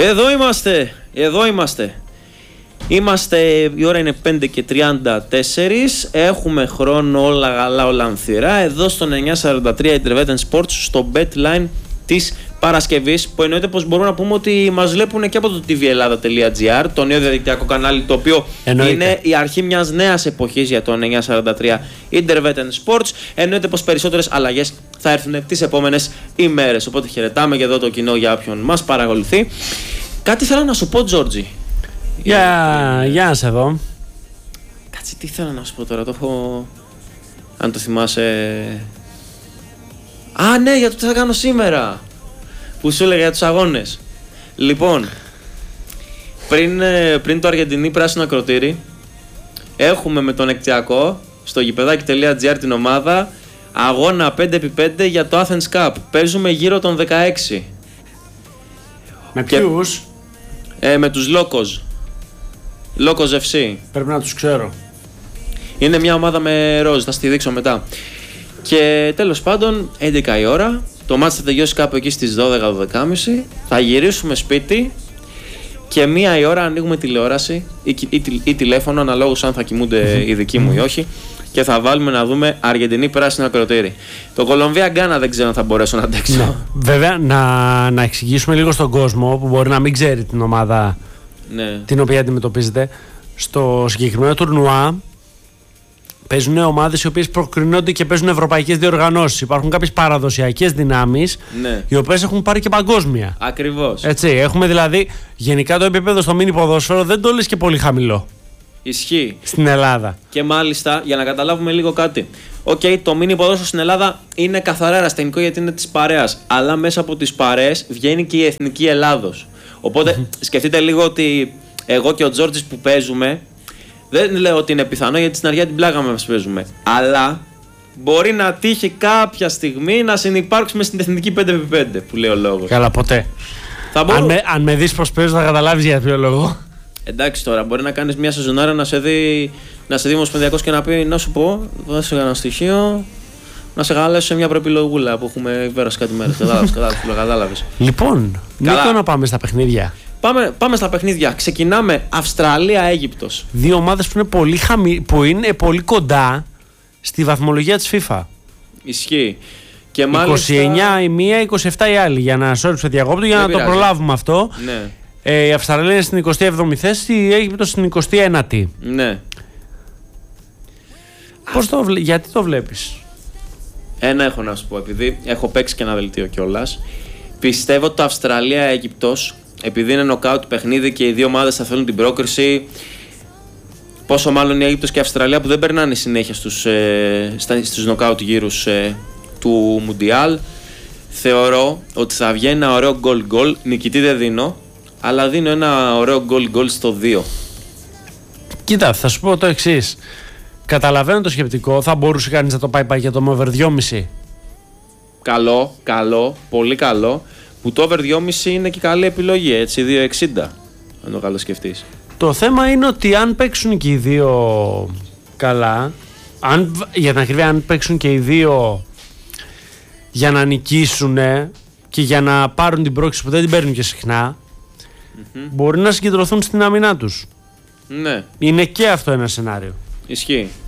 Εδώ είμαστε. Η ώρα είναι 5:34. Έχουμε χρόνο, όλα γαλά, όλα ανθυρά. Εδώ στο 943 Intervetten Sports, στο BetLine της Παρασκευής. Που εννοείται πως μπορούμε να πούμε ότι μας βλέπουν και από το tvellada.gr, το νέο διαδικτυακό κανάλι, το οποίο είναι η αρχή μιας νέας εποχής για το 943 Intervetten Sports. Εννοείται πως περισσότερες αλλαγές θα έρθουν τις επόμενες ημέρες. Οπότε χαιρετάμε και εδώ το κοινό για όποιον μας παρακολουθεί. Κάτι θέλω να σου πω, Τζόρτζι. Για να σε δω. Κάτσε, τι θέλω να σου πω τώρα, το έχω... Αν το θυμάσαι... Α, ναι, για το τι θα κάνω σήμερα, που σου έλεγα για τους αγώνες. Λοιπόν, πριν το Αργεντινή πράσινο ακροτήρι, έχουμε με τον Εκτιακό στο γηπεδάκι.gr την ομάδα αγώνα 5x5 για το Athens Cup. Παίζουμε γύρω των 16. Με ποιους? Με τους Locos FC. Πρέπει να τους ξέρω. Είναι μια ομάδα με ροζ, θα στη δείξω μετά. Και τέλος πάντων, 11 η ώρα, το μάτς θα τελειώσει κάπου εκεί στις 12-12.30. Θα γυρίσουμε σπίτι και 1 η ώρα ανοίγουμε τηλεόραση ή τηλέφωνο, αναλόγως αν θα κοιμούνται οι δικοί μου ή όχι, και θα βάλουμε να δούμε Αργεντινή πράσινο ακροτήρι. Το Κολομβία-Γκάνα δεν ξέρω αν θα μπορέσω να αντέξω. Ναι. Βέβαια, να εξηγήσουμε λίγο στον κόσμο που μπορεί να μην ξέρει την ομάδα, ναι, την οποία αντιμετωπίζετε. Στο συγκεκριμένο τουρνουά παίζουν ομάδες οι οποίες προκρινώνται και παίζουν ευρωπαϊκές διοργανώσεις. Υπάρχουν κάποιες παραδοσιακές δυνάμεις, ναι, οι οποίες έχουν πάρει και παγκόσμια. Ακριβώς. Έτσι, έχουμε δηλαδή γενικά το επίπεδο στο μίνι ποδόσφαιρο δεν το λες και πολύ χαμηλό. Ισχύει. Στην Ελλάδα. Και μάλιστα, για να καταλάβουμε λίγο κάτι. Το μίνι ποδόσφαιρο στην Ελλάδα είναι καθαρά ερασιτεχνικό γιατί είναι της παρέας. Αλλά μέσα από τις παρέες βγαίνει και η εθνική Ελλάδος. Οπότε σκεφτείτε λίγο ότι εγώ και ο Τζόρτζης που παίζουμε, δεν λέω ότι είναι πιθανό γιατί στην αρχή την πλάκα μας παίζουμε. Αλλά μπορεί να τύχει κάποια στιγμή να συνυπάρξουμε στην εθνική 5x5 που λέει ο λόγος. Καλά, ποτέ. Αν με δεις πως παίζω θα καταλάβεις για ποιο λόγο. Εντάξει τώρα, μπορεί να κάνεις μια σεζονάρα να σε δει ομοσπονδιακός και να πει να σου πω, δώσε ένα στοιχείο, να σε χαλάσω σε μια προεπιλογούλα που έχουμε πέρασει κάτι μέρες. Κατάλαβες. Λοιπόν, Νίκο, να πάμε στα παιχνίδια. Πάμε στα παιχνίδια. Ξεκινάμε Αυστραλία-Αίγυπτος. Δύο ομάδες που είναι πολύ κοντά στη βαθμολογία της FIFA. Ισχύει. Και μάλιστα... 29 η μία, 27 η άλλη. Για να σε διακόπτω, για να το προλάβουμε αυτό. Ναι. Η Αυστραλία είναι στην 27η θέση, η Αίγυπτος στην 29η. Ναι. Γιατί το βλέπεις? Ένα έχω να σου πω, επειδή έχω παίξει και ένα δελτίο κιόλας. Πιστεύω ότι το Αυστραλία-Αίγυπτος, επειδή είναι νοκάουτ παιχνίδι και οι δύο ομάδες θα θέλουν την πρόκριση, πόσο μάλλον η Αίγυπτος και η Αυστραλία που δεν περνάνε συνέχεια στους νοκάουτ γύρους του Μουντιάλ, θεωρώ ότι θα βγει ένα ωραίο γκολ. Νικητή δεν δίνω, αλλά δίνω ένα ωραίο γκολ στο 2. Κοίτα, θα σου πω το εξής. Καταλαβαίνω το σκεπτικό, θα μπορούσε κανείς να το πάει για το over 2,5. Καλό, πολύ καλό. Που το over 2,5 είναι και καλή επιλογή, έτσι, 2,60. Αν το καλό σκεφτείς. Το θέμα είναι ότι αν παίξουν και οι δύο καλά, για την ακρίβεια, αν παίξουν και οι δύο για να νικήσουν και για να πάρουν την πρόκληση που δεν την παίρνουν και συχνά, μπορεί να συγκεντρωθούν στην άμυνά τους. Ναι. Είναι και αυτό ένα σενάριο. Ισχύει.